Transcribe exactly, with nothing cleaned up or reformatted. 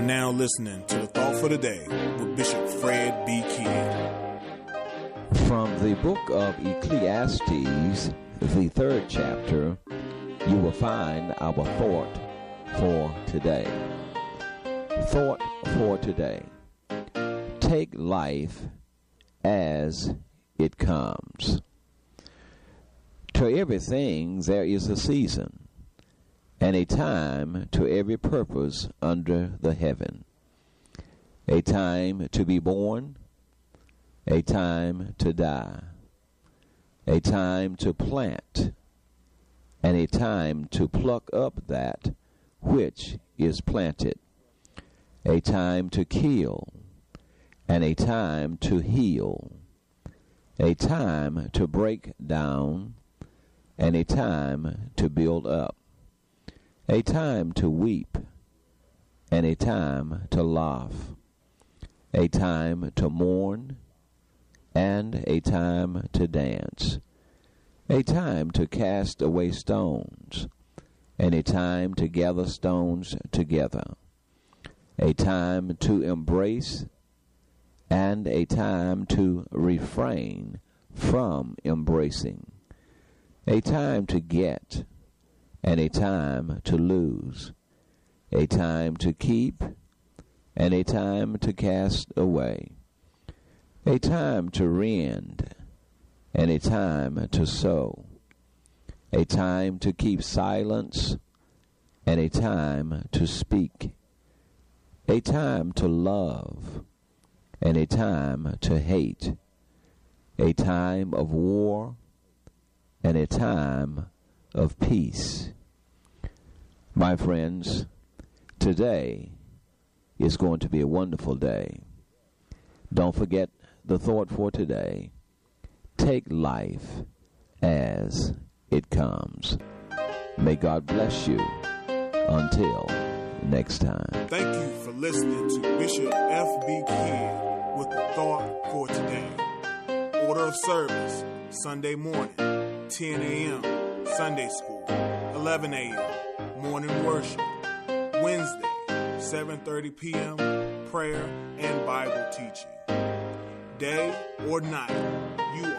now listening to the Thought for the Day with Bishop Fred B. Kidd. From the book of Ecclesiastes, the third chapter, you will find our thought for today. Thought for today. Take life as it comes. To everything there is a season, and a time to every purpose under the heaven. A time to be born, a time to die, a time to plant, and a time to pluck up that which is planted, a time to kill, and a time to heal, a time to break down, and a time to build up, a time to weep, and a time to laugh, a time to mourn, and a time to dance, a time to cast away stones, and a time to gather stones together, a time to embrace, and a time to refrain from embracing, a time to get, and a time to lose, a time to keep, and a time to cast away, a time to rend, and a time to sow, a time to keep silence, and a time to speak, a time to love, and a time to hate, a time of war, and a time of peace. My friends, today is going to be a wonderful day. Don't forget the thought for today. Take life as it comes. May God bless you until next time. Thank you for listening to Bishop F B. Kidd with the Thought for Today. Order of service, Sunday morning, ten a.m., Sunday school, eleven a.m., morning worship. Wednesday, seven thirty p.m., prayer and Bible teaching. Day or night, you